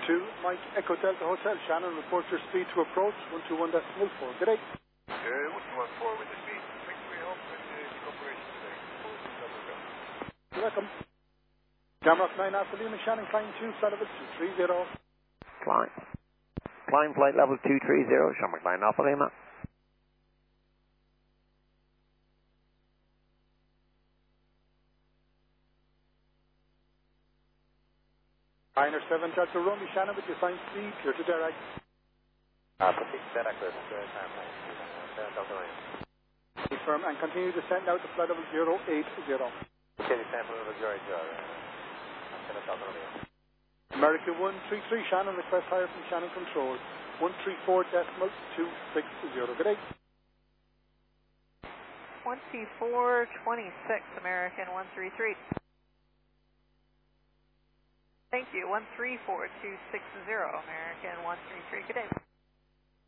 to Mike Echo Delta Hotel. Shannon, report your speed to approach 121.4. Good day. 114 with the speed. Thanks for your help and the cooperation today. You're welcome. Jamrock 9 Alpha Lima, Shannon, climb 2, flight level 230. Climb flight level 230, Shamrock 9 Alpha Lima. Liner 7 Delta Romeo, Shannon, with your sign speed, clear to Derek. Alpha 6, Derek, clear to Derek, Delta Romeo. Confirm and continue to descend out to flight level 080. Okay, descend from level 080. Delta Romeo. America 133, Shannon, request higher from Shannon Control. 134.260. Good day. 124.26, American 133. Thank you. 134.260, American 133. Good day.